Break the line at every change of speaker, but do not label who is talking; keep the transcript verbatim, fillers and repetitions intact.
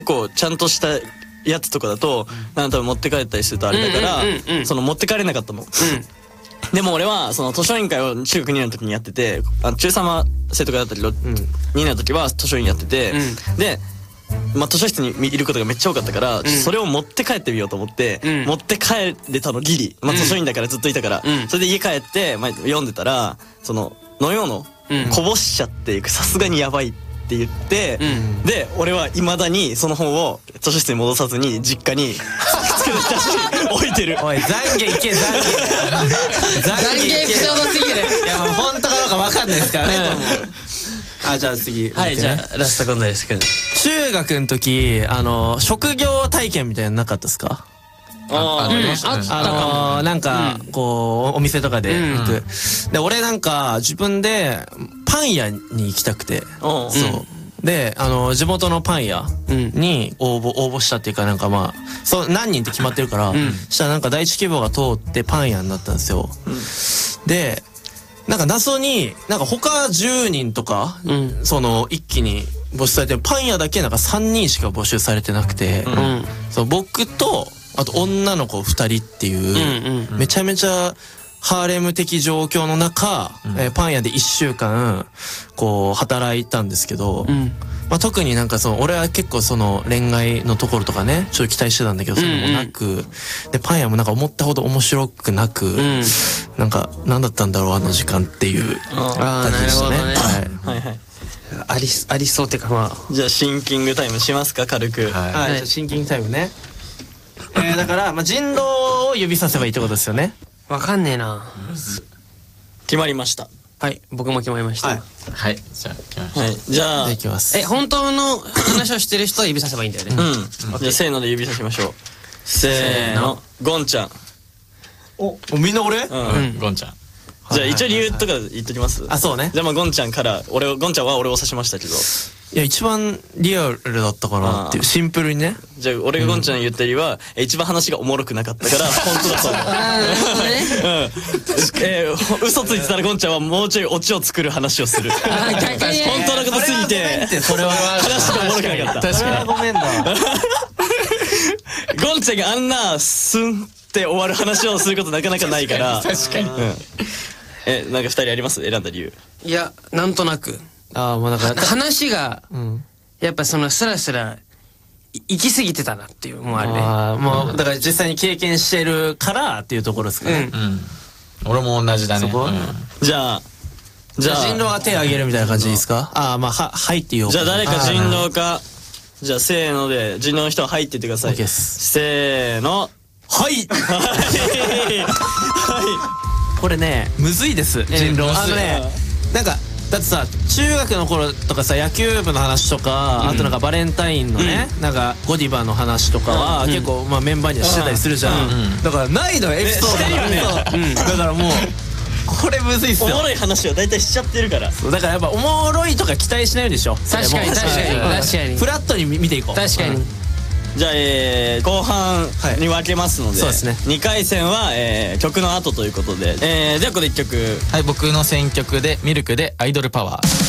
構ちゃんとしたやつとかだとなんか多分持って帰ったりするとあれだからその持って帰れなかったの。でも俺はその図書委員会を中学にねんの時にやってて、あの中さんは生徒会だったけど、うん、にねんの時は図書委員やってて、うん、で、まあ、図書室にいることがめっちゃ多かったから、うん、それを持って帰ってみようと思って、うん、持って帰れたのギリ、まあ、図書委員だからずっといたから、うん、それで家帰って、まあ、読んでたらその飲み物こぼしちゃってさすがにやばいって言って、うん、で俺はいまだにその本を図書室に戻さずに実家に置いてる。
おい懺悔いけ懺悔
懺悔エピソードすぎる。
いやもう本当かどうか分かんないですからね。あ、じゃあ次。
はい、じゃあラスト今度ですけど、
中学の時あの職業体験みたいなのなかったですか？
あ
あのなんかこうお店とかで行く。で俺なんか自分でパン屋に行きたくて、そうであの地元のパン屋に応募応募したっていうかなんかまあそう何人って決まってるから、したらなんか第一希望が通ってパン屋になったんですよ。でなんか謎になんか他じゅうにんとかその一気に募集されて、パン屋だけなんかさんにんしか募集されてなくて、そう僕とあと女の子ふたりっていうめちゃめちゃハーレム的状況の中、うんえー、パン屋でいっしゅうかんこう働いたんですけど、うんまあ、特になんかその俺は結構その恋愛のところとかねちょっと期待してたんだけど、それもなく、うんうん、でパン屋もなんか思ったほど面白くなく、うん、なんか何だったんだろうあの時間っていう感じでしたね。
はいはい、ありありそうっていうか、まあ
じゃあシンキングタイムしますか軽く。
はい、はい、じゃあシンキングタイムね。えー、だから、まあ、人狼を指させばいいってことですよね。
わかんねえな。
決まりました。
はい、僕も決まりました。
はい、
はい、じゃあ決まりました。
はい、じゃあ
いきます。
え、本当の話をしてる人は指させばいいんだよね。
うん。じゃあせーので指さしましょう。せーの、ゴンちゃん。
お、みんな俺？
うん、
ゴンちゃん。
じゃあ一応理由とか言っときます。
あ、そうね。
じゃあまあゴンちゃんから俺をゴンちゃんは俺を指しましたけど。
いや一番リアルだったかなっていう、シンプルにね。
じゃあ俺がゴンちゃんに言ったりは、うん、一番話がおもろくなかったから本当だと思う。ああ、なるほどね。うん。えー、嘘ついてたらゴンちゃんはもうちょいオチを作る話をする。
あ、逆に
本当のことすぎて
それは
話がおもろくなかった。
確かにごめんだ。
ゴンちゃんがあんなスンって終わる話をすることなかなかないから。
確かに。
うん。え、なんかふたりあります？選んだ理由。
いや、なんとなく。
ああ、もうなんか
話が、うん、やっぱそのスラスラ行き過ぎてたなっていうもうあれね。
ああ、もうだから実際に経験してるからっていうところですかね。
うん。うん、俺も同じだね。そこ、うん、
じゃあ
じゃあ人狼は手を挙げるみたいな感じでいいですか？ああ、まあははいって言おう。
じゃあ誰か人狼か。じゃあせーので人狼の人ははいって言ってください。
OK です。
せーの、
はいこれねむずいです。人狼あのねなんかだってさ中学の頃とかさ野球部の話とか、うん、あとなんかバレンタインのね、うん、なんかゴディバの話とかは、うん、結構まあメンバーにはしてたりするじゃん、うん、だからないのエピソードがね、うん、だからもうこれむずいっすよ。
おもろい話は大体しちゃってるから。
だからやっぱおもろいとか期待しないでしょ。
確かに確かに確かに
フラットに見ていこう。
確かに。
じゃあ、えー、後半に分けますので、
はい、そうですね、
にかい戦は、えー、曲の後ということで、えー、じゃあここでいっきょく。
はい、僕の選曲でミルクでアイドルパワー。